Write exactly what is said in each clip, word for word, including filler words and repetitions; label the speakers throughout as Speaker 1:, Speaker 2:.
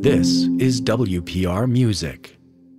Speaker 1: This is W P R Music.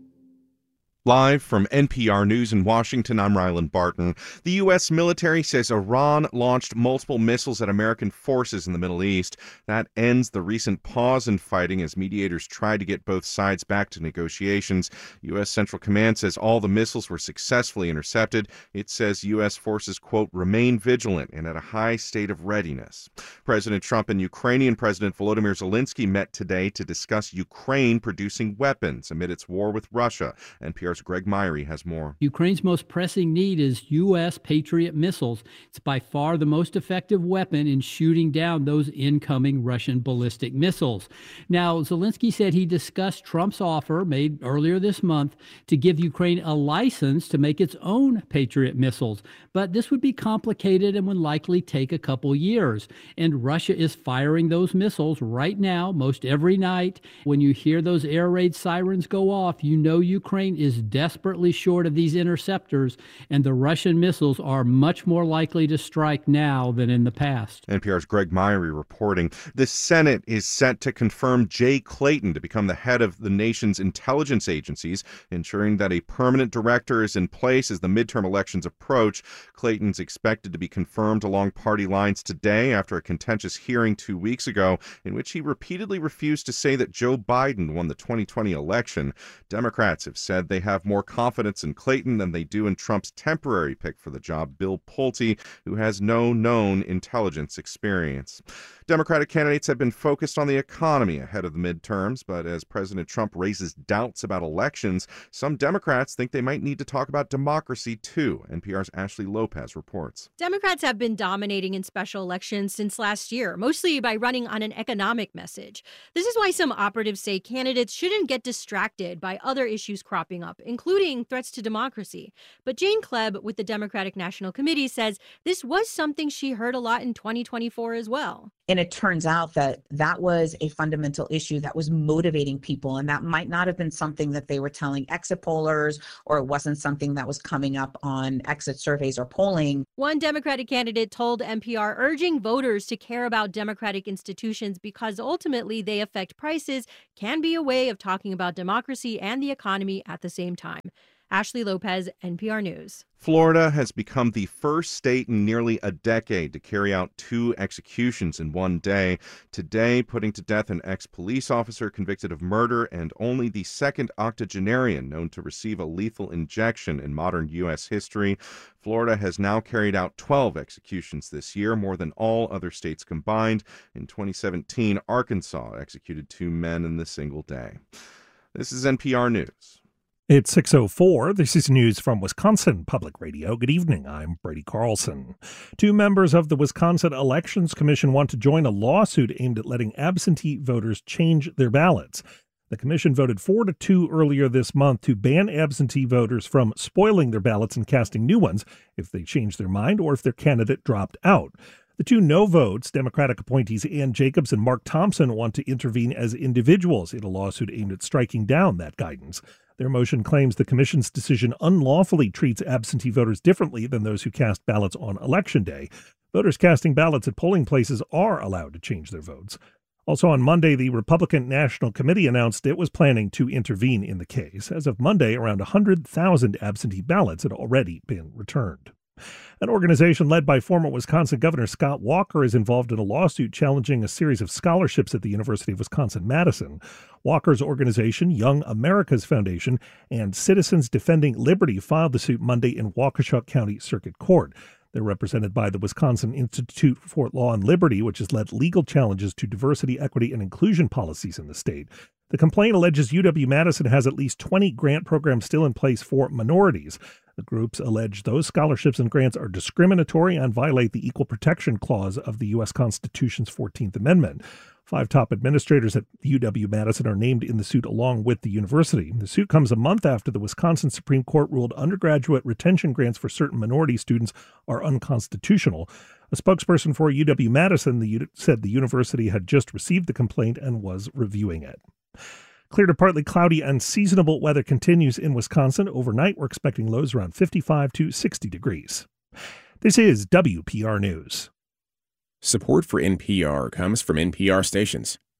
Speaker 2: Live from N P R News in Washington, I'm Rylan Barton. The U S military says Iran launched multiple missiles at American forces in the Middle East. That ends the recent pause in fighting as mediators tried to get both sides back to negotiations. U S Central Command says all the missiles were successfully intercepted. It says U S forces, quote, remain vigilant and at a high state of readiness. President Trump and Ukrainian President Volodymyr Zelensky met today to discuss Ukraine producing weapons amid its war with Russia. N P R's Greg Myrie has more.
Speaker 3: Ukraine's most pressing need is U S Patriot missiles. It's by far the most effective weapon in shooting down those incoming Russian ballistic missiles. Now, Zelensky said he discussed Trump's offer made earlier this month to give Ukraine a license to make its own Patriot missiles. But this would be complicated and would likely take a couple years. And Russia is firing those missiles right now, most every night. When you hear those air raid sirens go off, you know Ukraine is desperately short of these interceptors, and the Russian missiles are much more likely to strike now than in the past.
Speaker 2: N P R's Greg Myrie reporting. The Senate is set to confirm Jay Clayton to become the head of the nation's intelligence agencies, ensuring that a permanent director is in place as the midterm elections approach. Clayton's expected to be confirmed along party lines today after a contentious hearing two weeks ago in which he repeatedly refused to say that Joe Biden won the twenty twenty election. Democrats have said they have more confidence in Clayton than they do in Trump's temporary pick for the job, Bill Pulte, who has no known intelligence experience. Democratic candidates have been focused on the economy ahead of the midterms, but as President Trump raises doubts about elections, some Democrats think they might need to talk about democracy too. N P R's Ashley Lopez reports.
Speaker 4: Democrats have been dominating in special elections since last year, mostly by running on an economic message. This is why some operatives say candidates shouldn't get distracted by other issues cropping up, including threats to democracy. But Jane Klebb with the Democratic National Committee says this was something she heard a lot in twenty twenty-four as well.
Speaker 5: And it turns out that that was a fundamental issue that was motivating people. And that might not have been something that they were telling exit pollers, or it wasn't something that was coming up on exit surveys or polling.
Speaker 4: One Democratic candidate told N P R urging voters to care about democratic institutions because ultimately they affect prices can be a way of talking about democracy and the economy at the same time. Ashley Lopez, N P R News.
Speaker 2: Florida has become the first state in nearly a decade to carry out two executions in one day. Today, putting to death an ex-police officer convicted of murder and only the second octogenarian known to receive a lethal injection in modern U S history. Florida has now carried out twelve executions this year, more than all other states combined. In twenty seventeen, Arkansas executed two men in the single day. This is N P R News.
Speaker 6: It's six oh four. This is news from Wisconsin Public Radio. Good evening. I'm Brady Carlson. Two members of the Wisconsin Elections Commission want to join a lawsuit aimed at letting absentee voters change their ballots. The commission voted four to two earlier this month to ban absentee voters from spoiling their ballots and casting new ones if they change their mind or if their candidate dropped out. The two no votes, Democratic appointees Ann Jacobs and Mark Thompson, want to intervene as individuals in a lawsuit aimed at striking down that guidance. Their motion claims the commission's decision unlawfully treats absentee voters differently than those who cast ballots on Election Day. Voters casting ballots at polling places are allowed to change their votes. Also on Monday, the Republican National Committee announced it was planning to intervene in the case. As of Monday, around one hundred thousand absentee ballots had already been returned. An organization led by former Wisconsin Governor Scott Walker is involved in a lawsuit challenging a series of scholarships at the University of Wisconsin-Madison. Walker's organization, Young America's Foundation, and Citizens Defending Liberty filed the suit Monday in Waukesha County Circuit Court. They're represented by the Wisconsin Institute for Law and Liberty, which has led legal challenges to diversity, equity, and inclusion policies in the state. The complaint alleges U W-Madison has at least twenty grant programs still in place for minorities. The groups allege those scholarships and grants are discriminatory and violate the Equal Protection Clause of the U S Constitution's fourteenth Amendment. Five top administrators at U W-Madison are named in the suit along with the university. The suit comes a month after the Wisconsin Supreme Court ruled undergraduate retention grants for certain minority students are unconstitutional. A spokesperson for U W-Madison the, said the university had just received the complaint and was reviewing it. Clear to partly cloudy, unseasonable weather continues in Wisconsin. Overnight, we're expecting lows around fifty-five to sixty degrees. This is W P R News.
Speaker 7: Support for N P R comes from N P R stations.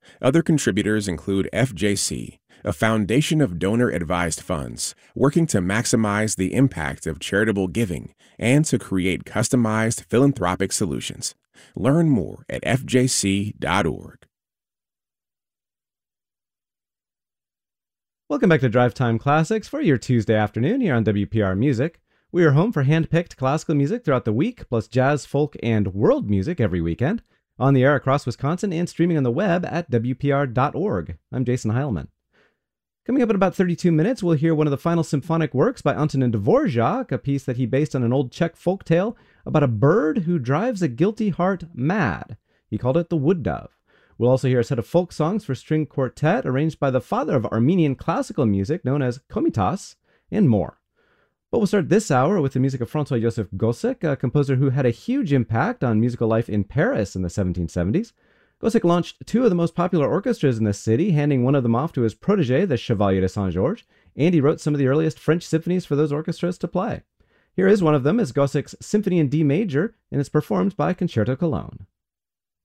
Speaker 7: Other contributors include F J C, a foundation of donor-advised funds working to maximize the impact of charitable giving and to create customized philanthropic solutions. Learn more at f j c dot org.
Speaker 8: Welcome back to Drive Time Classics for your Tuesday afternoon here on W P R Music. We are home for hand-picked classical music throughout the week, plus jazz, folk, and world music every weekend. On the air across Wisconsin and streaming on the web at w p r dot org. I'm Jason Heilman. Coming up in about thirty-two minutes, we'll hear one of the final symphonic works by Antonin Dvorak, a piece that he based on an old Czech folktale about a bird who drives a guilty heart mad. He called it the Wood Dove. We'll also hear a set of folk songs for string quartet arranged by the father of Armenian classical music known as Komitas, and more. But we'll start this hour with the music of Francois-Joseph Gossec, a composer who had a huge impact on musical life in Paris in the seventeen seventies. Gossec launched two of the most popular orchestras in the city, handing one of them off to his protege, the Chevalier de Saint-Georges, and he wrote some of the earliest French symphonies for those orchestras to play. Here is one of them, is Gossec's Symphony in D major, and it's performed by Concerto Cologne.